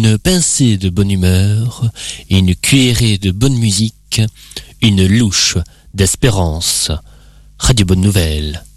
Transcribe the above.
une pincée de bonne humeur, une cuillerée de bonne musique, une louche d'espérance. Radio Bonne Nouvelle.